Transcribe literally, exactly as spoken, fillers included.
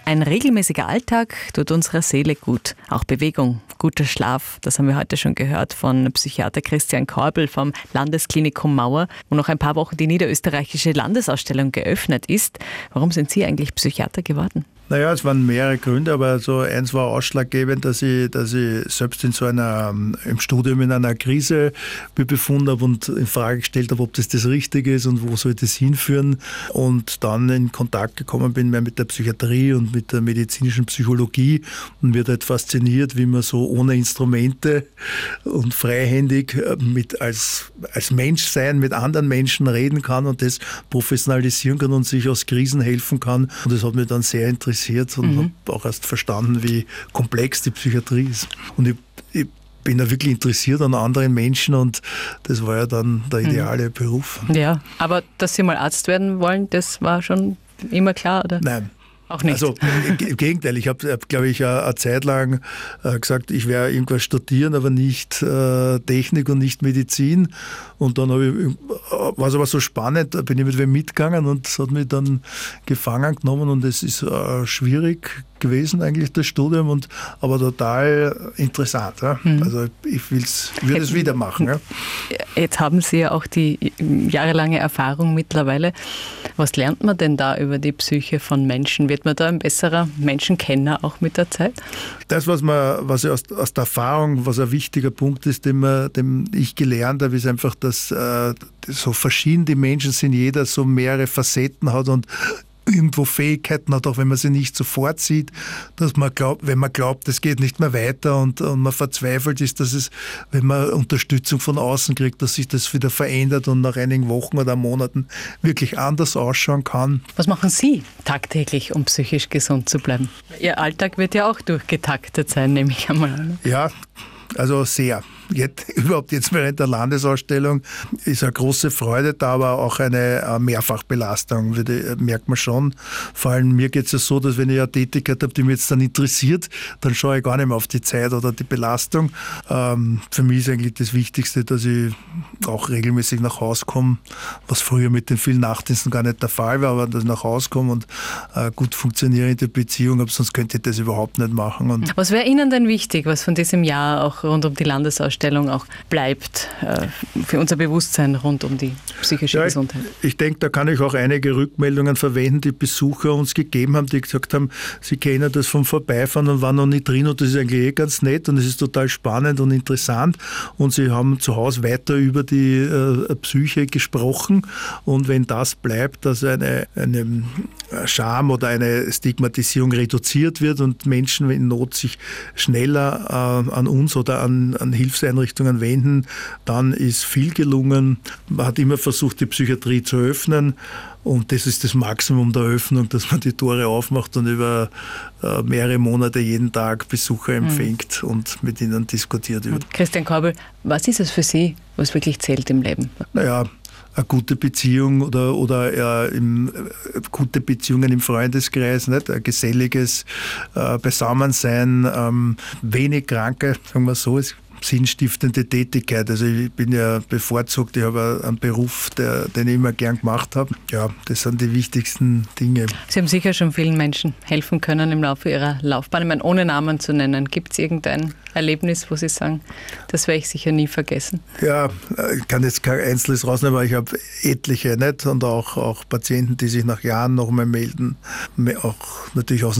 Ein regelmäßiger Alltag tut unserer Seele gut. Auch Bewegung, guter Schlaf, das haben wir heute schon gehört von Psychiater Christian Korbel vom Landesklinikum Mauer, wo noch ein paar Wochen die niederösterreichische Landesausstellung geöffnet ist. Warum sind Sie eigentlich Psychiater geworden? Naja, es waren mehrere Gründe, aber so eins war ausschlaggebend, dass ich, dass ich selbst in so einer, im Studium in einer Krise mich befunden habe und in Frage gestellt habe, ob das das Richtige ist und wo soll das hinführen. Und dann in Kontakt gekommen bin mehr mit der Psychiatrie und mit der medizinischen Psychologie und mir halt fasziniert, wie man so ohne Instrumente und freihändig mit als, als Mensch sein, mit anderen Menschen reden kann und das professionalisieren kann und sich aus Krisen helfen kann. Und das hat mich dann sehr interessiert. Und mhm. habe auch erst verstanden, wie komplex die Psychiatrie ist. Und ich, ich bin da wirklich interessiert an anderen Menschen und das war ja dann der ideale mhm. Beruf. Ja, aber dass Sie mal Arzt werden wollen, das war schon immer klar, oder? Nein. Auch nicht. Also im Gegenteil, ich habe, glaube ich, eine Zeit lang gesagt, ich werde irgendwas studieren, aber nicht äh, Technik und nicht Medizin. Und dann ich, war es aber so spannend, da bin ich mit wem mitgegangen und es hat mich dann gefangen genommen und es ist äh, schwierig gewesen eigentlich, das Studium, und, aber total interessant. Ja? Mhm. Also ich würde es wieder machen. Ja? Jetzt haben Sie ja auch die jahrelange Erfahrung mittlerweile. Was lernt man denn da über die Psyche von Menschen? Wird man da ein besserer Menschenkenner auch mit der Zeit? Das, was, man, was ich aus, aus der Erfahrung, was ein wichtiger Punkt ist, den, man, den ich gelernt habe, ist einfach, dass äh, so verschieden die Menschen sind, jeder so mehrere Facetten hat und irgendwo Fähigkeiten hat, auch wenn man sie nicht sofort sieht, dass man glaubt, wenn man glaubt, es geht nicht mehr weiter und, und man verzweifelt ist, dass es, wenn man Unterstützung von außen kriegt, dass sich das wieder verändert und nach einigen Wochen oder Monaten wirklich anders ausschauen kann. Was machen Sie tagtäglich, um psychisch gesund zu bleiben? Ihr Alltag wird ja auch durchgetaktet sein, nehme ich einmal an. Ja, also sehr. Jetzt, überhaupt jetzt während der Landesausstellung ist eine große Freude da, aber auch eine Mehrfachbelastung, merkt man schon. Vor allem mir geht es ja so, dass wenn ich eine Tätigkeit habe, die mich jetzt dann interessiert, dann schaue ich gar nicht mehr auf die Zeit oder die Belastung. Ähm, für mich ist eigentlich das Wichtigste, dass ich auch regelmäßig nach Hause komme, was früher mit den vielen Nachtdiensten gar nicht der Fall war, aber dass ich nach Hause komme und äh, gut funktionierende Beziehung habe, sonst könnte ich das überhaupt nicht machen. Und was wäre Ihnen denn wichtig, was von diesem Jahr auch rund um die Landesausstellung auch bleibt äh, für unser Bewusstsein rund um die psychische ja, Gesundheit? Ich, ich denke, da kann ich auch einige Rückmeldungen verwenden, die Besucher uns gegeben haben, die gesagt haben, sie kennen das vom Vorbeifahren und waren noch nicht drin und das ist eigentlich eh ganz nett und es ist total spannend und interessant und sie haben zu Hause weiter über die äh, Psyche gesprochen und wenn das bleibt, dass eine, eine Scham oder eine Stigmatisierung reduziert wird und Menschen in Not sich schneller äh, an uns oder an, an Hilfseinrichtungen wenden, dann ist viel gelungen. Man hat immer versucht, die Psychiatrie zu öffnen und das ist das Maximum der Öffnung, dass man die Tore aufmacht und über äh, mehrere Monate jeden Tag Besucher empfängt mhm. und mit ihnen diskutiert. Mhm. Christian Korbel, was ist es für Sie, was wirklich zählt im Leben? Naja, eine gute Beziehung oder, oder äh, im, äh, gute Beziehungen im Freundeskreis, nicht? Ein geselliges äh, Beisammensein, ähm, wenig Kranke, sagen wir so, ist sinnstiftende Tätigkeit. Also ich bin ja bevorzugt, ich habe einen Beruf, der, den ich immer gern gemacht habe. Ja, das sind die wichtigsten Dinge. Sie haben sicher schon vielen Menschen helfen können im Laufe Ihrer Laufbahn. Ich meine, ohne Namen zu nennen, gibt es irgendein Erlebnis, wo Sie sagen, das werde ich sicher nie vergessen? Ja, ich kann jetzt kein Einzelnes rausnehmen, aber ich habe etliche nicht und auch, auch Patienten, die sich nach Jahren noch mal melden, auch natürlich aus